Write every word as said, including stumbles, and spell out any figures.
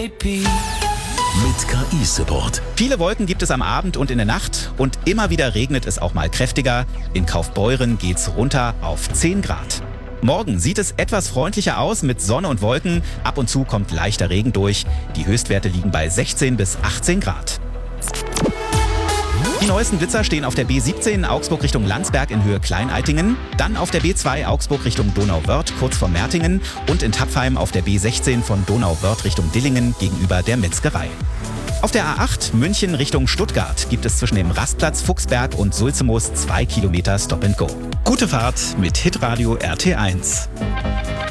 Mit K I-Support. Viele Wolken gibt es am Abend und in der Nacht und immer wieder regnet es auch mal kräftiger. In Kaufbeuren geht's runter auf zehn Grad. Morgen sieht es etwas freundlicher aus mit Sonne und Wolken. Ab und zu kommt leichter Regen durch. Die Höchstwerte liegen bei sechzehn bis achtzehn Grad. Die neuesten Blitzer stehen auf der B siebzehn Augsburg Richtung Landsberg in Höhe Kleinaltingen, dann auf der B zwei Augsburg Richtung Donauwörth kurz vor Mertingen und in Tappheim auf der B sechzehn von Donauwörth Richtung Dillingen gegenüber der Metzgerei. Auf der A acht München Richtung Stuttgart gibt es zwischen dem Rastplatz Fuchsberg und Sulzemoos zwei Kilometer Stop and Go. Gute Fahrt mit Hitradio R T eins.